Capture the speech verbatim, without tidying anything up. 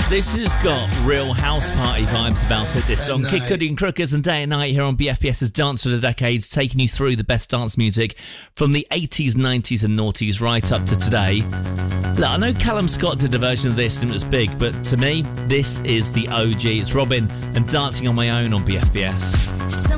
This has got real house party vibes about it, this song. Kid Cudi and Crookers and Day and Night here on BFBS's Dance for the Decades, taking you through the best dance music from the eighties, nineties and noughties right up to today. Look, I know Callum Scott did a version of this and it was big, but to me, this is the O G. It's Robin and Dancing on My Own on B F B S.